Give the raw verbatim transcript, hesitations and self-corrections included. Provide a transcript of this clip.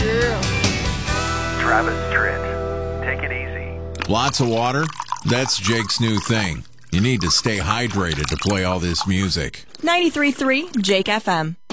Travis Tritt. Take it easy. Lots of water? That's Jake's new thing. You need to stay hydrated to play all this music. ninety-three point three Jake F M.